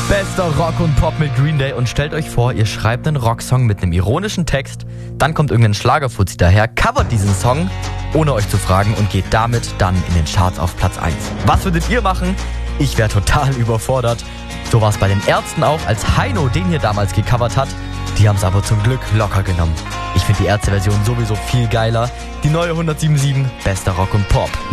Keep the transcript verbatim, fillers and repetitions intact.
Bester Rock und Pop mit Green Day. Und stellt euch vor, ihr schreibt einen Rocksong mit einem ironischen Text, dann kommt irgendein Schlagerfuzzi daher, covert diesen Song, ohne euch zu fragen und geht damit dann in den Charts auf Platz eins. Was würdet ihr machen? Ich wäre total überfordert. So war es bei den Ärzten auch, als Heino den hier damals gecovert hat. Die haben es aber zum Glück locker genommen. Ich finde die Ärzte-Version sowieso viel geiler. Die neue hundertsieben Komma sieben, bester Rock und Pop.